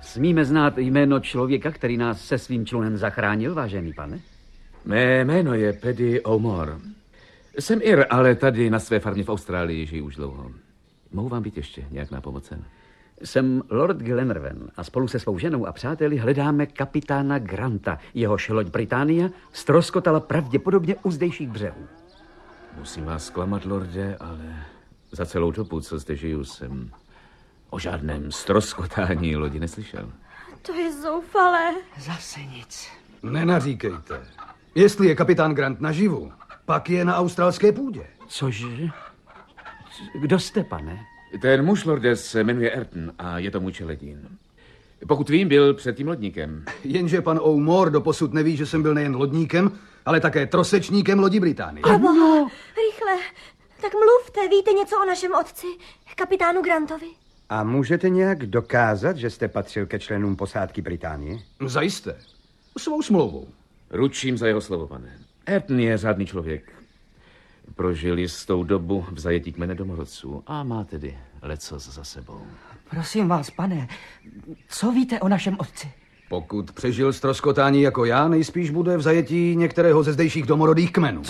Smíme znát jméno člověka, který nás se svým člunem zachránil, vážený pane? Mé jméno je Paddy O'More. Jsem Ir, ale tady na své farmě v Austrálii žiju už dlouho. Mohu vám být ještě nějak nápomocen? Jsem Lord Glenarvan a spolu se svou ženou a přáteli hledáme kapitána Granta. Jehož loď Británia ztroskotala pravděpodobně u zdejších břehů. Musím vás zklamat, lorde, ale za celou dobu, co zde žiju, jsem o žádném ztroskotání lodi neslyšel. To je zoufalé. Zase nic. Nenaříkejte. Jestli je kapitán Grant naživu, pak je na australské půdě. Cože? Kdo jste, pane? Ten muž, lorde, se jmenuje Ayrton a je to můj čeledín. Pokud vím, byl před tím lodníkem. Jenže pan O'More doposud neví, že jsem byl nejen lodníkem, ale také trosečníkem lodi Británie. Proboha, rychle. Tak mluvte, víte něco o našem otci, kapitánu Grantovi? A můžete nějak dokázat, že jste patřil ke členům posádky Británie? Zajisté. Svou smlouvou. Ručím za jeho slovo, pane. Ayrton je řádný člověk. Prožil jistou dobu v zajetí kmene domorodců a má tedy lecos za sebou. Prosím vás, pane, co víte o našem otci? Pokud přežil ztroskotání jako já, nejspíš bude v zajetí některého ze zdejších domorodých kmenů.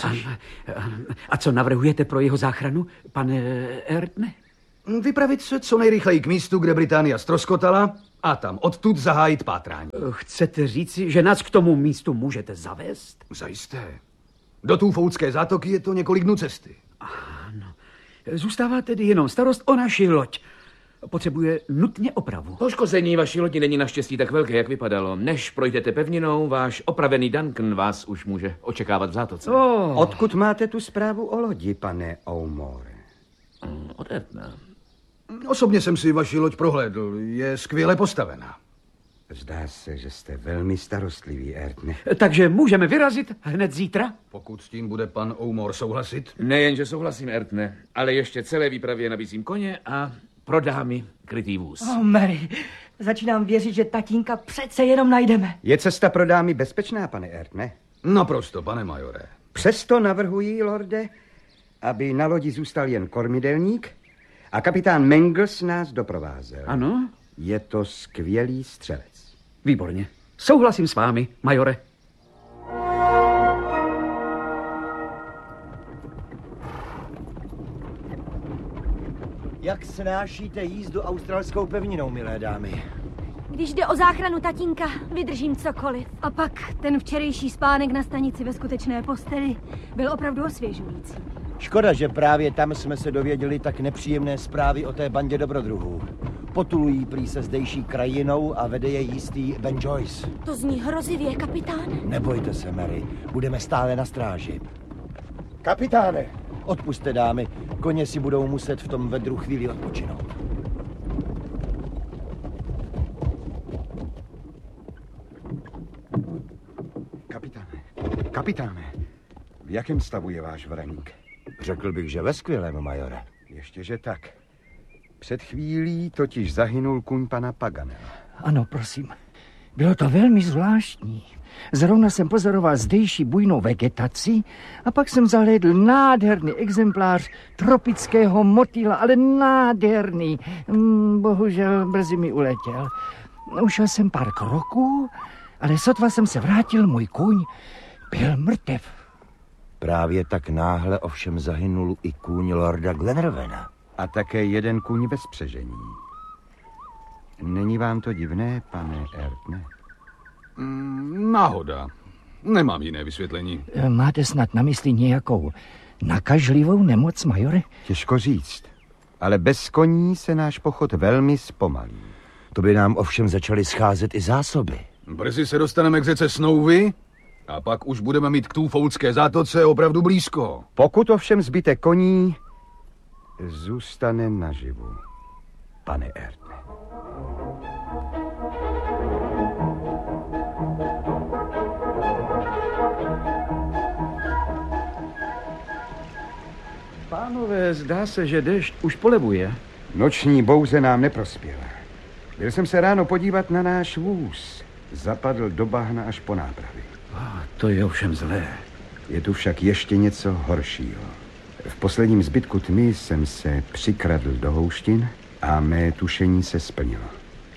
A co navrhujete pro jeho záchranu, pane Ayrtone? Vypravit se co nejrychleji k místu, kde Británia ztroskotala a tam odtud zahájit pátrání. Chcete říci, že nás k tomu místu můžete zavést? Zajisté. Do Tůfoudské zátoky je to několik dnů cesty. Ano. Zůstává tedy jenom starost o naši loď. Potřebuje nutně opravu. Poškození vaší lodi není naštěstí tak velké, jak vypadalo. Než projdete pevninou, váš opravený Duncan vás už může očekávat v zátoce. Odkud máte tu zprávu o lodi, pane O'More? Od Ayrtona. Osobně jsem si vaši loď prohlédl. Je skvěle postavená. Zdá se, že jste velmi starostlivý, Ayrtone. Takže můžeme vyrazit hned zítra? Pokud s tím bude pan O'More souhlasit. Nejen, že souhlasím, Ayrtone, ale ještě celé výpravě nabízím koně a pro dámy krytý vůz. Mary, začínám věřit, že tatínka přece jenom najdeme. Je cesta pro dámy bezpečná, pane Ayrtone? Naprosto, pane majore. Přesto navrhuji, lorde, aby na lodi zůstal jen kormidelník a kapitán Mangles nás doprovázel. Ano. Je to skvělý střelec. Výborně. Souhlasím s vámi, majore. Jak snášíte jízdu australskou pevninou, milé dámy? Když jde o záchranu tatínka, vydržím cokoliv. A pak ten včerejší spánek na stanici ve skutečné posteli byl opravdu osvěžující. Škoda, že právě tam jsme se dověděli tak nepříjemné zprávy o té bandě dobrodruhů. Potulují prý se zdejší krajinou a vede je jistý Ben Joyce. To zní hrozivě, kapitáne. Nebojte se, Mary, budeme stále na stráži. Kapitáne! Odpusťte, dámy, koně si budou muset v tom vedru chvíli odpočinout. Kapitáne, v jakém stavu je váš vraník? Řekl bych, že ve skvělém, majore. Ještě, tak. Před chvílí totiž zahynul kůň pana Paganela. Ano, prosím. Bylo to velmi zvláštní. Zrovna jsem pozoroval zdejší bujnou vegetaci a pak jsem zahlédl nádherný exemplář tropického motýla, ale nádherný. Bohužel brzy mi uletěl. Ušel jsem pár kroků, ale sotva jsem se vrátil, můj kůň byl mrtev. Právě tak náhle ovšem zahynul i kůň lorda Glenarvana. A také jeden kůň bez spřežení. Není vám to divné, pane Ayrtone? Náhoda. Nemám jiné vysvětlení. Máte snad na mysli nějakou nakažlivou nemoc, majore? Těžko říct, ale bez koní se náš pochod velmi zpomalí. To by nám ovšem začaly scházet i zásoby. Brzy se dostaneme k řece Snowy a pak už budeme mít k Tůfoudské zátoce opravdu blízko. Pokud ovšem zbytek koní zůstane naživu, pane Ayrtone. Pánové, zdá se, že déšť už polevuje. Noční bouře nám neprospěla. Byl jsem se ráno podívat na náš vůz. Zapadl do bahna až po nápravy. To je ovšem zlé. Je tu však ještě něco horšího. V posledním zbytku tmy jsem se přikradl do houštin a mé tušení se splnilo.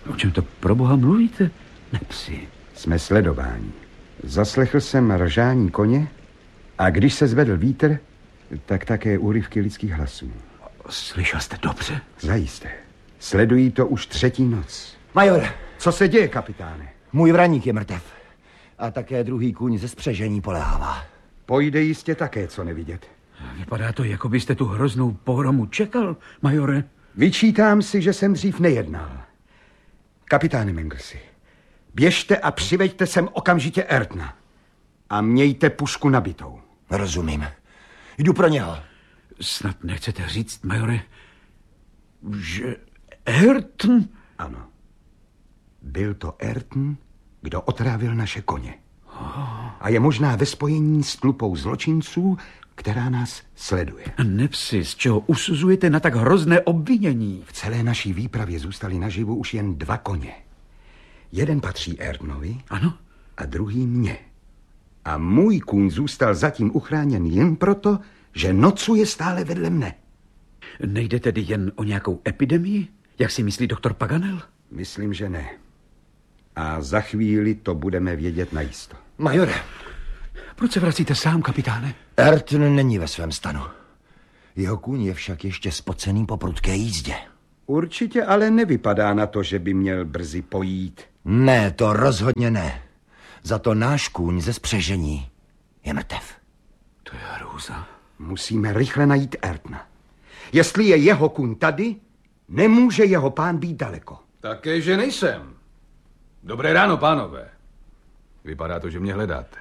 O čem to pro boha mluvíte? Nepsi. Jsme sledováni. Zaslechl jsem ržání koně a když se zvedl vítr, tak také úryvky lidských hlasů. Slyšel jste dobře? Zajisté. Sledují to už 3. noc. Majore, Co se děje, kapitáne? můj vraník je mrtev. A také druhý kůň ze spřežení poléhává. Pojde jistě také, co nevidět. Vypadá to, jako byste tu hroznou pohromu čekal, majore. Vyčítám si, že jsem dřív nejednal. Kapitáne Manglesi, běžte a přiveďte sem okamžitě Ayrtona. A mějte pušku nabitou. Rozumím. Jdu pro něho. Snad nechcete říct, majore, že Ayrton... Ano. Byl to Ayrton, kdo otrávil naše koně. A je možná ve spojení s tlupou zločinců, která nás sleduje. Nepsi, z čeho usuzujete na tak hrozné obvinění? V celé naší výpravě zůstali naživu už jen 2 koně. Jeden patří Ayrtonovi Ano? a druhý mně. A můj kůň zůstal zatím uchráněn jen proto, že nocuje stále vedle mne. Nejde tedy jen o nějakou epidemii, jak si myslí doktor Paganel? Myslím, že ne. A za chvíli to budeme vědět najisto. Majore, Proč se vracíte sám, kapitáne? Ayrton není ve svém stanu. Jeho kůň je však ještě spocený po prudké jízdě. Určitě ale nevypadá na to, že by měl brzy pojít. Ne, to rozhodně ne. Za to náš kůň ze spřežení je mrtev. To je hrůza. Musíme rychle najít Ayrtona. Jestli je jeho kůň tady, nemůže jeho pán být daleko. Také, že nejsem. Dobré ráno, pánové. Vypadá to, že mě hledáte.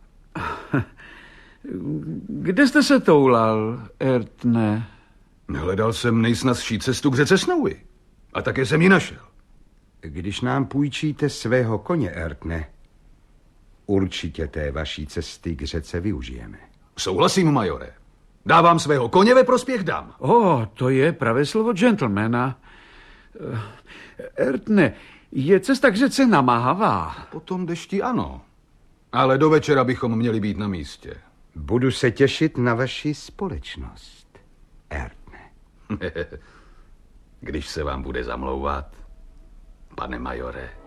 Kde jste se toulal, Ayrtone? Hledal jsem nejsnazší cestu k řece Snowy. A také jsem ji našel. Když nám půjčíte svého koně, Ayrtone, určitě té vaší cesty k řece využijeme. Souhlasím, majore. Dávám svého koně ve prospěch dam. To je pravé slovo gentlemana. Ayrtone, je cesta k řece namáhavá. Po tom dešti ano. Ale do večera bychom měli být na místě. Budu se těšit na vaši společnost, Ayrtone. Když se vám bude zamlouvat, pane majore.